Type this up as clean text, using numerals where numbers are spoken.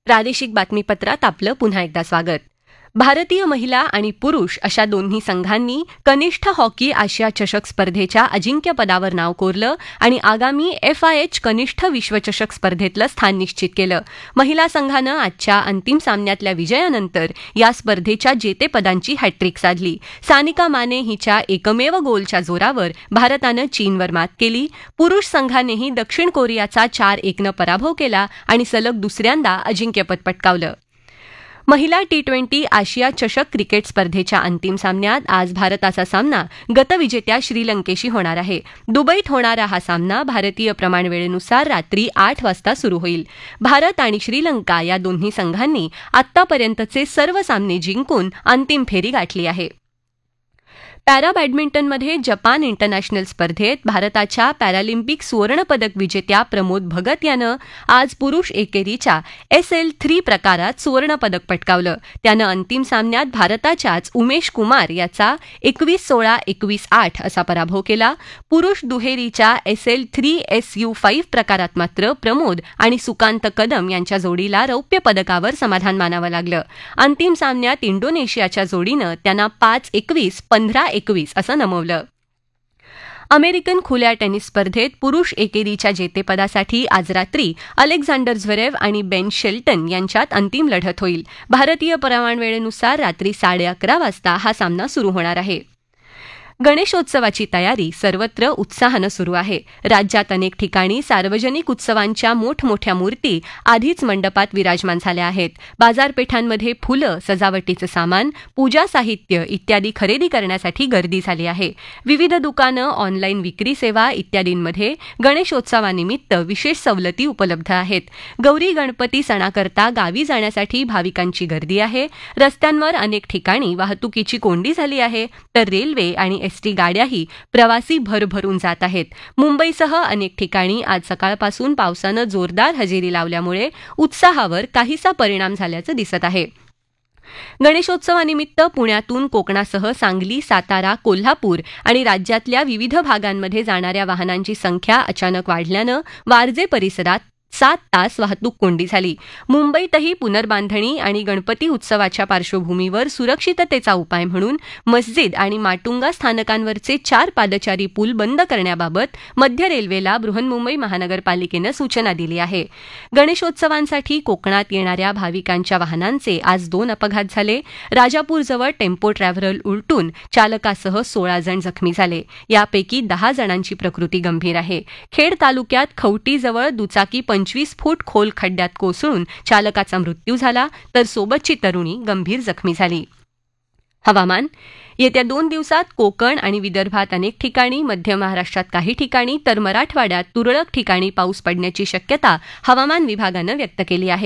प्रादेशिक बातमीपत्रात आपलं पुन्हा एकदा स्वागत. भारतीय महिला आणि पुरुष अशा दोन्ही संघांनी कनिष्ठ हॉकी आशिया चषक स्पर्धेच्या अजिंक्यपदावर नाव कोरलं आणि आगामी FIH कनिष्ठ विश्वचषक स्पर्धेतलं स्थान निश्चित केलं. महिला संघानं आजच्या अंतिम सामन्यातल्या विजयानंतर या स्पर्धेच्या जेतेपदांची हॅट्रिक साधली. सानिका माने हिच्या एकमेव गोलच्या जोरावर भारतानं चीनवर मात केली. पुरुष संघानेही दक्षिण कोरियाचा 4-1 पराभव केला आणि सलग दुसऱ्यांदा अजिंक्यपद पटकावलं. महिला T20 आशिया चषक क्रिकेट स्पर्धेच्या अंतिम सामन्यात आज भारताचा सामना गतविजेत्या श्रीलंकेशी होणार आहे. दुबईत होणारा हा सामना भारतीय प्रमाणवेळेनुसार रात्री 8 वाजता सुरू होईल. भारत आणि श्रीलंका या दोन्ही संघांनी आत्तापर्यंतचे सर्व सामने जिंकून अंतिम फेरी गाठली आहे. पॅरा बॅडमिंटनमध्ये जपान इंटरनॅशनल स्पर्धेत भारताच्या पॅरालिम्पिक सुवर्णपदक विजेत्या प्रमोद भगत यानं आज पुरुष एकेरीच्या SL3 प्रकारात सुवर्णपदक पटकावलं. त्यानं अंतिम सामन्यात भारताच्याच उमेश कुमार याचा 21-16, 21-8 असा पराभव केला. पुरुष दुहेरीच्या SL3 SU5 प्रकारात मात्र प्रमोद आणि सुकांत कदम यांच्या जोडीला रौप्य पदकावर समाधान मानावं लागलं. अंतिम सामन्यात इंडोनेशियाच्या जोडीनं त्यांना 5-21, 15-21 असं नमवलं. अमेरिकन खुल्या टेनिस स्पर्धेत पुरुष एकेरीच्या जेतेपदासाठी आज रात्री अलेक्झांडर झ्वेरेव आणि बेन शेल्टन यांच्यात अंतिम लढत होईल. भारतीय प्रमाणवेळेनुसार रात्री 11:30 वाजता हा सामना सुरू होणार आहे. गणेशोत्सवाची तयारी सर्वत्र उत्साहानं सुरू आहे. राज्यात अनेक ठिकाणी सार्वजनिक उत्सवांच्या मोठमोठ्या मूर्ती आधीच मंडपात विराजमान झाल्या आहेत. बाजारपेठांमध्ये फुलं, सजावटीचं सामान, पूजा साहित्य इत्यादी खरेदी करण्यासाठी गर्दी झाली आहे. विविध दुकानं, ऑनलाईन विक्री सेवा इत्यादींमध्ये गणेशोत्सवानिमित्त विशेष सवलती उपलब्ध आहेत. गौरी गणपती सणाकरता गावी जाण्यासाठी भाविकांची गर्दी आहे. रस्त्यांवर अनेक ठिकाणी वाहतुकीची कोंडी झाली आहे, तर रेल्वे आणि ST गाड्याही प्रवासी भरभरून जात आहेत. मुंबईसह अनेक ठिकाणी आज सकाळपासून पावसानं जोरदार हजेरी लावल्यामुळे उत्साहावर काहीसा परिणाम झाल्याचं दिसत आहे. गणेशोत्सवानिमित्त पुण्यातून कोकणासह सांगली, सातारा, कोल्हापूर आणि राज्यातल्या विविध भागांमध्ये जाणाऱ्या वाहनांची संख्या अचानक वाढल्यानं वारजे परिसरात 7 तास वाहतूक कोंडी झाली. मुंबईतही पुनर्बांधणी आणि गणपती उत्सवाच्या पार्श्वभूमीवर सुरक्षिततेचा उपाय म्हणून मस्जिद आणि माटुंगा स्थानकांवरचे 4 पादचारी पूल बंद करण्याबाबत मध्य रेल्वेला बृहन्मुंबई महानगरपालिकेनं सूचना दिली आहे. गणेशोत्सवांसाठी कोकणात येणाऱ्या भाविकांच्या वाहनांचे आज 2 अपघात झाले. राजापूरजवळ टेम्पो ट्रॅव्हलर उलटून चालकासह 16 जण जखमी झाले. यापैकी 10 जणांची प्रकृती गंभीर आहे. खेड तालुक्यात खवटीजवळ दुचाकी 25 फूट खोल खड्ड्यात कोसळून चालकाचा मृत्यू झाला, तर सोबतची तरुणी गंभीर जखमी झाली. हवामान. येत्या 2 दिवसात कोकण आणि विदर्भात अनेक ठिकाणी, मध्य महाराष्ट्रात काही ठिकाणी तर मराठवाड्यात तुरळक ठिकाणी पाऊस पडण्याची शक्यता हवामान विभागानं व्यक्त केली आहे.